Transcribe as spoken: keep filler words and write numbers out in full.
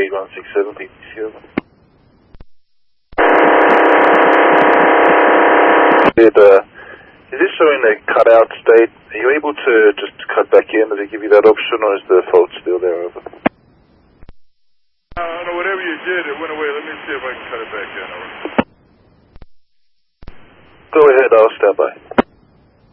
eight one six seven, P T C, over. It, uh, is this showing a cutout state? Are you able to just cut back in? Does it give you that option, or is the fault still there, over? I don't know, whatever you did, it went away. Let me see if I can cut it back in, over. Go ahead, I'll stand by.